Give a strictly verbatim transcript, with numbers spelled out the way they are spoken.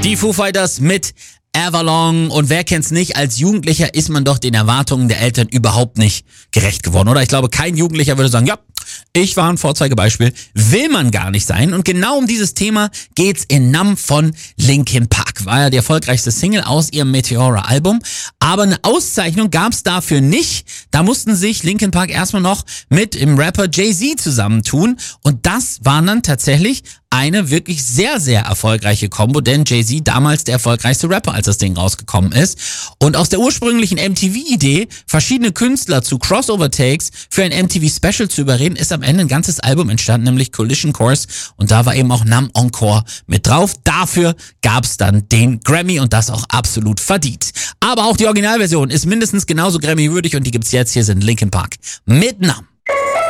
Die Foo Fighters mit Everlong. Und wer kennt's nicht, als Jugendlicher ist man doch den Erwartungen der Eltern überhaupt nicht gerecht geworden, oder? Ich glaube, kein Jugendlicher würde sagen, ja, ich war ein Vorzeigebeispiel. Will man gar nicht sein. Und genau um dieses Thema geht's in Numb von Linkin Park. War ja die erfolgreichste Single aus ihrem Meteora-Album. Aber eine Auszeichnung gab's dafür nicht. Da mussten sich Linkin Park erstmal noch mit dem Rapper Jay-Z zusammentun. Und das war dann tatsächlich eine wirklich sehr, sehr erfolgreiche Kombo, denn Jay-Z damals der erfolgreichste Rapper, als das Ding rausgekommen ist. Und aus der ursprünglichen M T V-Idee, verschiedene Künstler zu Crossover-Takes für ein M T V-Special zu überreden, ist am Ende ein ganzes Album entstanden, nämlich Collision Course. Und da war eben auch Numb Encore mit drauf. Dafür gab's dann den Grammy und das auch absolut verdient. Aber auch die Originalversion ist mindestens genauso Grammy-würdig und die gibt's jetzt. Hier sind Linkin Park mit Numb.